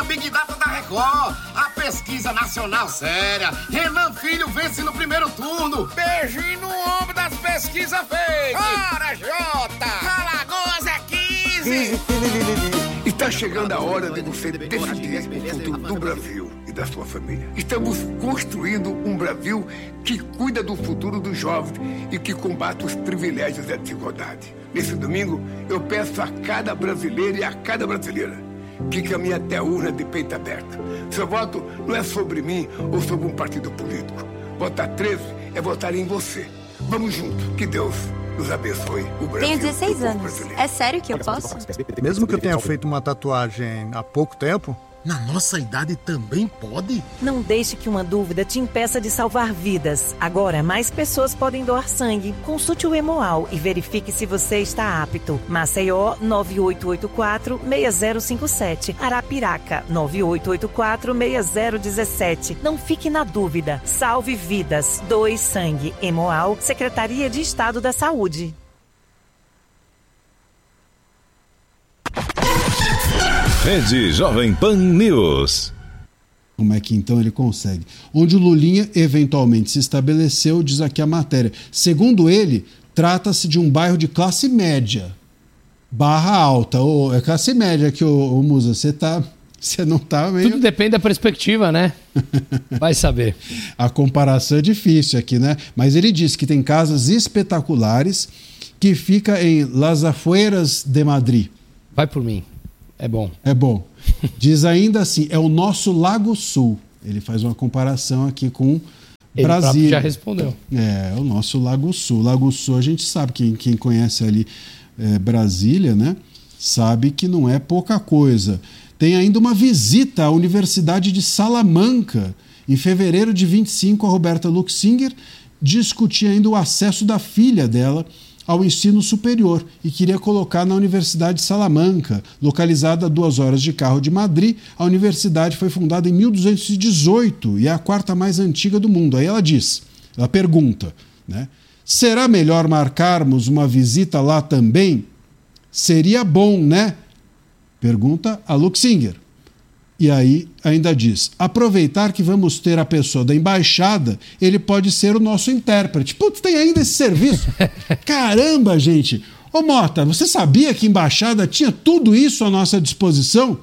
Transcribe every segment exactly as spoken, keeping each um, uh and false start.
a Big Data da Record. A pesquisa nacional séria. Renan Filho vence no primeiro turno. Beijinho no ombro das pesquisas fake. Bora, Jota! Alagoas é quinze. Está chegando a hora de você decidir o futuro do Brasil e da sua família. Estamos construindo um Brasil que cuida do futuro dos jovens e que combate os privilégios e a desigualdade. Nesse domingo, eu peço a cada brasileiro e a cada brasileira que caminhe até a urna de peito aberto. Seu voto não é sobre mim ou sobre um partido político. Votar treze é votar em você. Vamos juntos. Que Deus nos abençoe. O Brasil. Tenho dezesseis anos. É sério que eu posso? Mesmo que eu tenha feito uma tatuagem há pouco tempo? Na nossa idade também pode? Não deixe que uma dúvida te impeça de salvar vidas. Agora, mais pessoas podem doar sangue. Consulte o Hemoal e verifique se você está apto. Maceió, nove oito oito quatro, seis zero cinco sete. Arapiraca, nove oito oito quatro, seis zero um sete. Não fique na dúvida. Salve vidas. Doe sangue. Hemoal, Secretaria de Estado da Saúde. Rede Jovem Pan News. Como é que então ele consegue? Onde o Lulinha eventualmente se estabeleceu, diz aqui a matéria. Segundo ele, trata-se de um bairro de classe média. Barra alta. Ou é classe média que, ô, ô Musa, você tá... Você não tá meio... Tudo depende da perspectiva, né? Vai saber. A comparação é difícil aqui, né? Mas ele diz que tem casas espetaculares que fica em Las Afueras de Madrid. Vai por mim. É bom. É bom. Diz ainda assim, é o nosso Lago Sul. Ele faz uma comparação aqui com Ele Brasília. já respondeu. É, o nosso Lago Sul. Lago Sul, a gente sabe, quem, quem conhece ali é, Brasília, né? Sabe que não é pouca coisa. Tem ainda uma visita à Universidade de Salamanca. Em fevereiro de vinte e cinco, a Roberta Luxinger discutia ainda o acesso da filha dela ao ensino superior e queria colocar na Universidade de Salamanca, localizada a duas horas de carro de Madrid. A universidade foi fundada em mil duzentos e dezoito e é a quarta mais antiga do mundo. Aí ela diz, ela pergunta, né? Será melhor marcarmos uma visita lá também? Seria bom, né? Pergunta a Luxinger. E aí ainda diz, aproveitar que vamos ter a pessoa da embaixada, ele pode ser o nosso intérprete. Putz, tem ainda esse serviço. Caramba, gente. Ô Mota, você sabia que a embaixada tinha tudo isso à nossa disposição?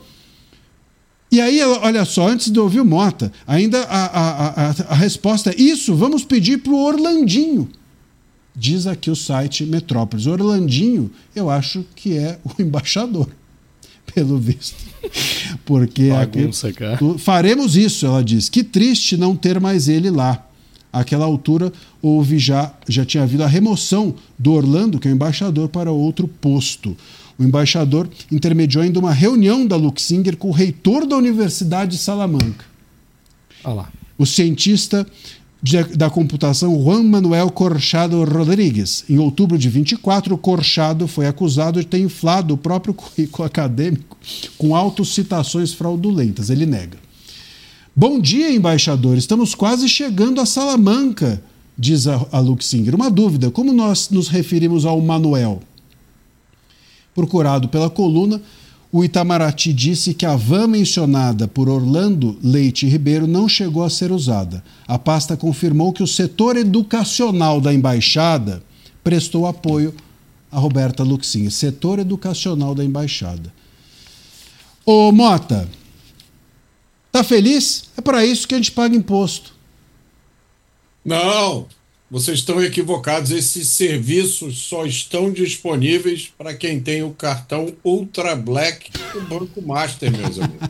E aí, olha só, antes de ouvir o Mota, ainda a, a, a, a resposta é isso, vamos pedir para o Orlandinho. Diz aqui o site Metrópolis. Orlandinho, eu acho que é o embaixador. Pelo visto. Porque Bagunça, aqui, cara. faremos isso, ela diz. Que triste não ter mais ele lá. Àquela altura, houve já, já tinha havido a remoção do Orlando, que é o embaixador, para outro posto. O embaixador intermediou ainda uma reunião da Luxinger com o reitor da Universidade de Salamanca. Olha lá. O cientista de, da computação Juan Manuel Corchado Rodrigues. Em outubro de vinte e quatro, o Corchado foi acusado de ter inflado o próprio currículo acadêmico com autocitações fraudulentas. Ele nega. Bom dia, embaixador. Estamos quase chegando a Salamanca, diz a, a Luxinger. Uma dúvida, como nós nos referimos ao Manuel? Procurado pela coluna, o Itamaraty disse que a van mencionada por Orlando Leite Ribeiro não chegou a ser usada. A pasta confirmou que o setor educacional da embaixada prestou apoio a Roberta Luxinger. Setor educacional da embaixada. Ô Mota, tá feliz? É para isso que a gente paga imposto. Não, vocês estão equivocados. Esses serviços só estão disponíveis para quem tem o cartão Ultra Black do Banco Master, meus amigos.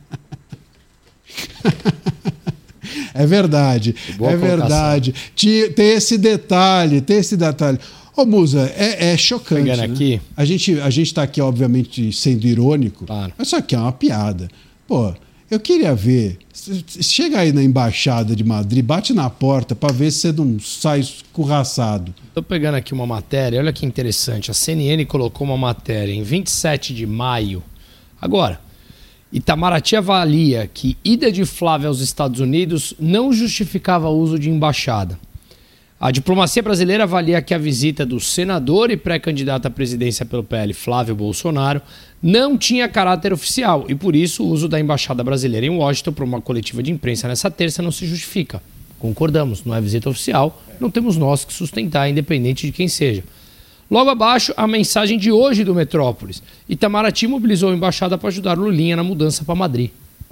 É verdade, Boa é colocação. verdade. Tem esse detalhe, tem esse detalhe. Ô Musa, é, é chocante, Pegando né? aqui. A gente, a gente tá aqui, obviamente, sendo irônico, Claro. mas isso aqui é uma piada. Pô, eu queria ver, chega aí na embaixada de Madrid, bate na porta para ver se você não sai escorraçado. Estou pegando aqui uma matéria, olha que interessante. A C N N colocou uma matéria em vinte e sete de maio. Agora, Itamaraty avalia que ida de Flávia aos Estados Unidos não justificava o uso de embaixada. A diplomacia brasileira avalia que a visita do senador e pré-candidato à presidência pelo P L, Flávio Bolsonaro, não tinha caráter oficial e, por isso, o uso da embaixada brasileira em Washington para uma coletiva de imprensa nessa terça não se justifica. Concordamos, não é visita oficial, não temos nós que sustentar, independente de quem seja. Logo abaixo, a mensagem de hoje do Metrópolis. Itamaraty mobilizou a embaixada para ajudar Lulinha na mudança para Madrid.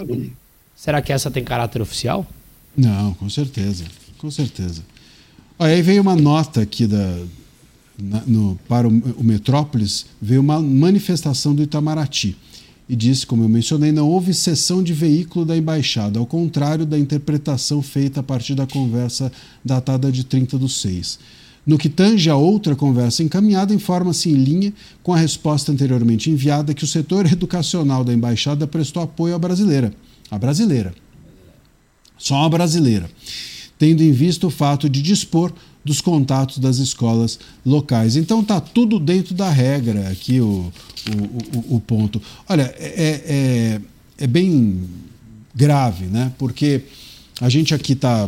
Será que essa tem caráter oficial? Não, com certeza, com certeza. Olha, aí veio uma nota aqui da, na, no, para o, o Metrópolis, veio uma manifestação do Itamaraty. E disse, como eu mencionei, não houve cessão de veículo da embaixada, ao contrário da interpretação feita a partir da conversa datada de trinta do seis. No que tange a outra conversa encaminhada, informa-se em linha com a resposta anteriormente enviada que o setor educacional da embaixada prestou apoio à brasileira. A brasileira. Só a brasileira. Tendo em vista o fato de dispor dos contatos das escolas locais. Então está tudo dentro da regra aqui o, o, o, o ponto. Olha, é, é, é bem grave, né? Porque a gente aqui está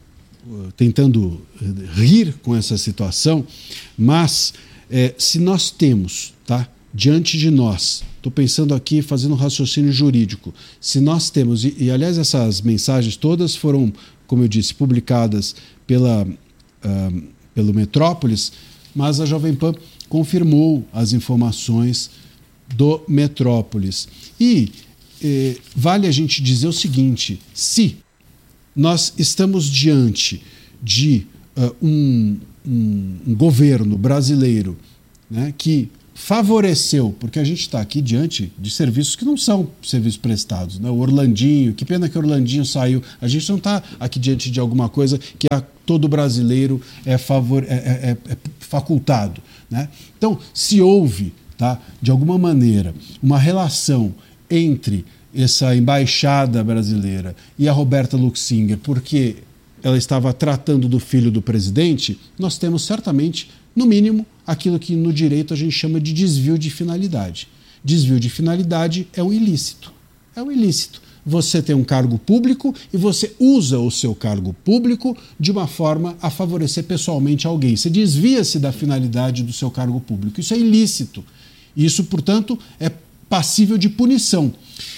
tentando rir com essa situação, mas é, se nós temos, tá, diante de nós, estou pensando aqui fazendo um raciocínio jurídico, se nós temos, e, e aliás essas mensagens todas foram, como eu disse, publicadas pela, uh, pelo Metrópolis, mas a Jovem Pan confirmou as informações do Metrópolis. E eh, vale a gente dizer o seguinte, se nós estamos diante de uh, um, um, um governo brasileiro, né, que favoreceu, porque a gente está aqui diante de serviços que não são serviços prestados, né? O Orlandinho, que pena que o Orlandinho saiu, a gente não está aqui diante de alguma coisa que a todo brasileiro é, favor, é, é, é facultado, né? Então, se houve, tá, de alguma maneira, uma relação entre essa embaixada brasileira e a Roberta Luxinger, porque ela estava tratando do filho do presidente, nós temos certamente, no mínimo, aquilo que no direito a gente chama de desvio de finalidade. Desvio de finalidade é um ilícito. É um ilícito. Você tem um cargo público e você usa o seu cargo público de uma forma a favorecer pessoalmente alguém. Você desvia-se da finalidade do seu cargo público. Isso é ilícito. Isso, portanto, é passível de punição.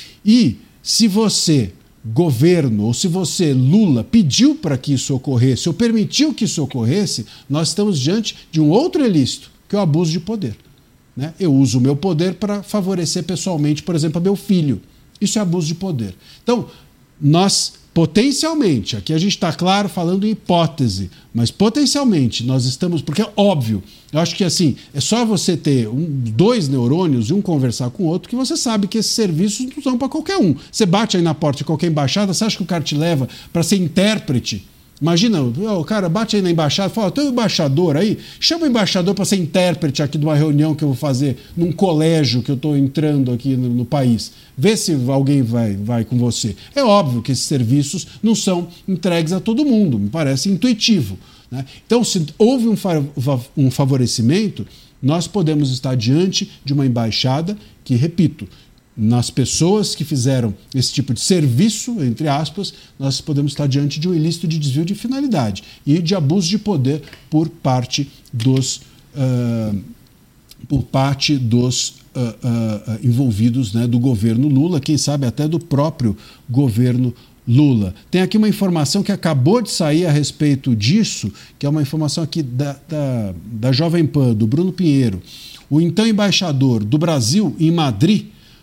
E se você, governo, ou se você, Lula, pediu para que isso ocorresse ou permitiu que isso ocorresse, nós estamos diante de um outro ilícito, que é o abuso de poder, né? Eu uso o meu poder para favorecer pessoalmente, por exemplo, a meu filho. Isso é abuso de poder. Então, nós, potencialmente, aqui a gente está, claro, falando em hipótese, mas potencialmente nós estamos, porque é óbvio, eu acho que assim, é só você ter um, dois neurônios e um conversar com o outro que você sabe que esses serviços não são para qualquer um. Você bate aí na porta de qualquer embaixada, você acha que o cara te leva para ser intérprete? Imagina, o cara bate aí na embaixada e fala, tem um embaixador aí, chama o embaixador para ser intérprete aqui de uma reunião que eu vou fazer num colégio que eu estou entrando aqui no, no país. Vê se alguém vai, vai com você. É óbvio que esses serviços não são entregues a todo mundo, me parece intuitivo, né? Então, se houve um, fa um favorecimento, nós podemos estar diante de uma embaixada que, repito, nas pessoas que fizeram esse tipo de serviço, entre aspas, nós podemos estar diante de um ilícito de desvio de finalidade e de abuso de poder por parte dos, uh, por parte dos uh, uh, envolvidos, né, do governo Lula, quem sabe até do próprio governo Lula. Tem aqui uma informação que acabou de sair a respeito disso, que é uma informação aqui da, da, da Jovem Pan, do Bruno Pinheiro. O então embaixador do Brasil em Madrid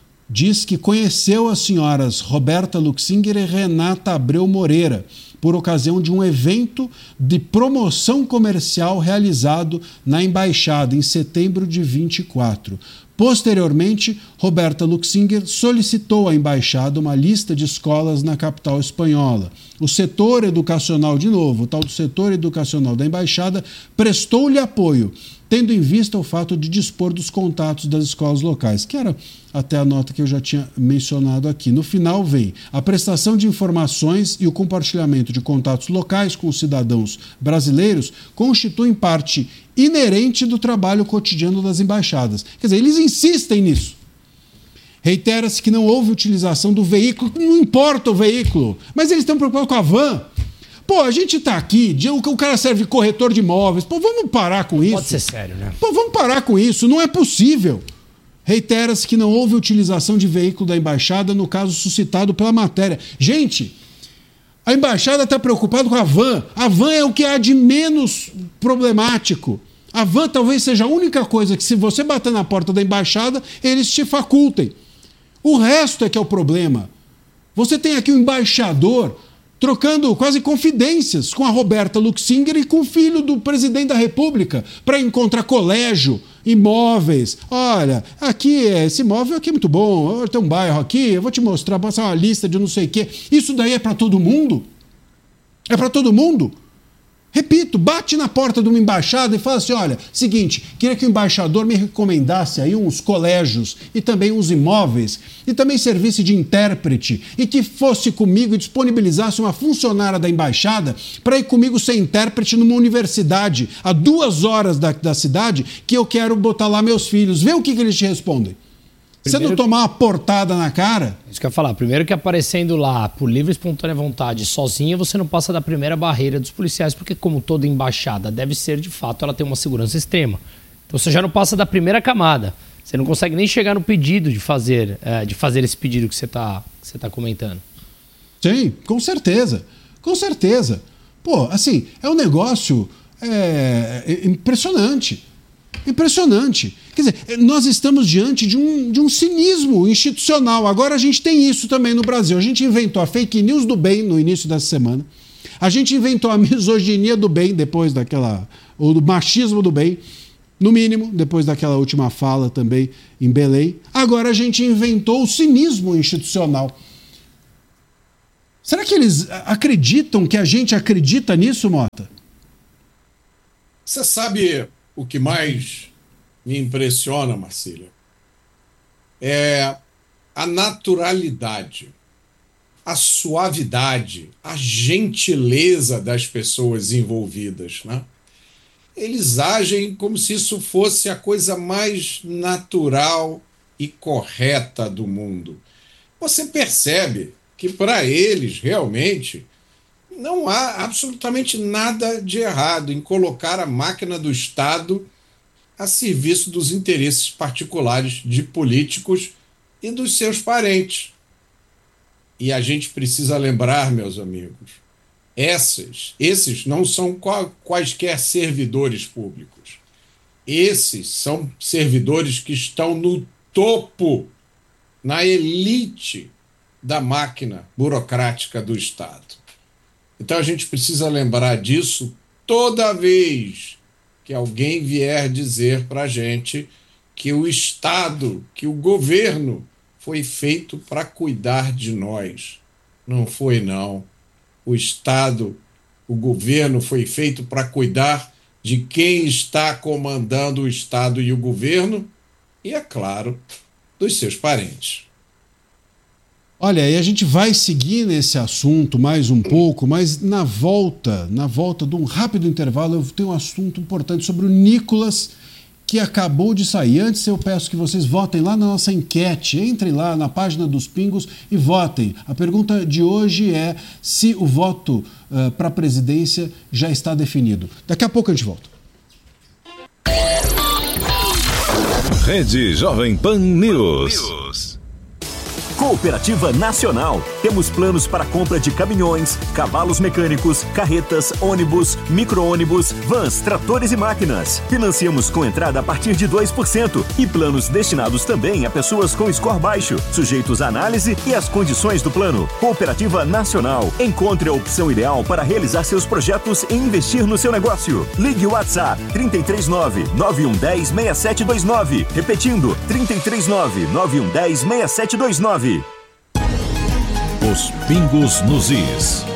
diz que conheceu as senhoras Roberta Luxinger e Renata Abreu Moreira por ocasião de um evento de promoção comercial realizado na embaixada em setembro de vinte e quatro. Posteriormente, Roberta Luxinger solicitou à embaixada uma lista de escolas na capital espanhola. O setor educacional, de novo, o tal do setor educacional da embaixada, prestou-lhe apoio, tendo em vista o fato de dispor dos contatos das escolas locais, que era até a nota que eu já tinha mencionado aqui. No final vem a prestação de informações e o compartilhamento de contatos locais com os cidadãos brasileiros constituem parte inerente do trabalho cotidiano das embaixadas. Quer dizer, eles insistem nisso. Reitera-se que não houve utilização do veículo, não importa o veículo, mas eles estão preocupados com a van. Pô, a gente tá aqui, o cara serve de corretor de imóveis. Pô, vamos parar com isso. Pode ser sério, né? Pô, vamos parar com isso. Não é possível. Reitera-se que não houve utilização de veículo da embaixada no caso suscitado pela matéria. Gente, a embaixada está preocupada com a van. A van é o que há de menos problemático. A van talvez seja a única coisa que, se você bater na porta da embaixada, eles te facultem. O resto é que é o problema. Você tem aqui um embaixador trocando quase confidências com a Roberta Luxinger e com o filho do presidente da República para encontrar colégio, imóveis. Olha, aqui, esse imóvel aqui é muito bom, tem um bairro aqui, eu vou te mostrar, vou passar uma lista de não sei o quê. Isso daí é para todo mundo? É para todo mundo? Repito, bate na porta de uma embaixada e fala assim, olha, seguinte, queria que o embaixador me recomendasse aí uns colégios e também uns imóveis e também servisse de intérprete e que fosse comigo e disponibilizasse uma funcionária da embaixada para ir comigo ser intérprete numa universidade a duas horas da, da cidade que eu quero botar lá meus filhos. Vê o que, que eles te respondem. Você não tomar uma portada na cara? Isso que eu ia falar. Primeiro que aparecendo lá por livre e espontânea vontade, sozinha, você não passa da primeira barreira dos policiais, porque como toda embaixada deve ser, de fato, ela tem uma segurança extrema. Então você já não passa da primeira camada. Você não consegue nem chegar no pedido de fazer, é, de fazer esse pedido que você está que você tá comentando. Sim, com certeza. Com certeza. Pô, assim, é um negócio é, impressionante. Impressionante. Quer dizer, nós estamos diante de um, de um cinismo institucional. Agora a gente tem isso também no Brasil. A gente inventou a fake news do bem no início dessa semana. A gente inventou a misoginia do bem depois daquela... ou do machismo do bem, no mínimo, depois daquela última fala também em Belém. Agora a gente inventou o cinismo institucional. Será que eles acreditam que a gente acredita nisso, Mota? Você sabe... O que mais me impressiona, Marcília, é a naturalidade, a suavidade, a gentileza das pessoas envolvidas, né? Eles agem como se isso fosse a coisa mais natural e correta do mundo. Você percebe que para eles, realmente, não há absolutamente nada de errado em colocar a máquina do Estado a serviço dos interesses particulares de políticos e dos seus parentes. E a gente precisa lembrar, meus amigos, esses, esses não são quaisquer servidores públicos. Esses são servidores que estão no topo, na elite da máquina burocrática do Estado. Então a gente precisa lembrar disso toda vez que alguém vier dizer para a gente que o Estado, que o governo foi feito para cuidar de nós. Não foi, não. O Estado, o governo foi feito para cuidar de quem está comandando o Estado e o governo e, é claro, dos seus parentes. Olha, e a gente vai seguir nesse assunto mais um pouco, mas na volta, na volta de um rápido intervalo, eu tenho um assunto importante sobre o Nicolas, que acabou de sair. Antes, eu peço que vocês votem lá na nossa enquete. Entrem lá na página dos Pingos e votem. A pergunta de hoje é se o voto uh, para a presidência já está definido. Daqui a pouco a gente volta. Rede Jovem Pan News. Cooperativa Nacional. Temos planos para compra de caminhões, cavalos mecânicos, carretas, ônibus, micro-ônibus, vans, tratores e máquinas. Financiamos com entrada a partir de dois por cento e planos destinados também a pessoas com score baixo, sujeitos à análise e às condições do plano. Cooperativa Nacional. Encontre a opção ideal para realizar seus projetos e investir no seu negócio. Ligue o WhatsApp trinta e três nove, nove um um zero, seis sete dois nove. Repetindo, trinta e três nove, nove um um zero, seis sete dois nove. Os Pingos nos Is.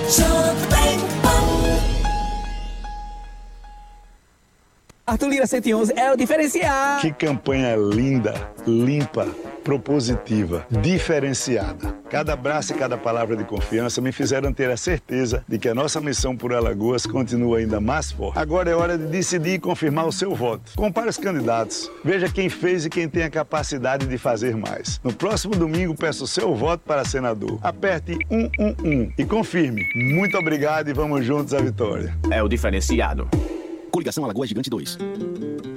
Arthur Lira cento e onze é o diferencial. Que campanha linda, limpa, propositiva, diferenciada. Cada abraço e cada palavra de confiança me fizeram ter a certeza de que a nossa missão por Alagoas continua ainda mais forte. Agora é hora de decidir e confirmar o seu voto. Compare os candidatos, veja quem fez e quem tem a capacidade de fazer mais. No próximo domingo, peço o seu voto para senador. Aperte um um um e confirme. Muito obrigado e vamos juntos à vitória. É o diferenciado. Coligação Alagoas Gigante dois.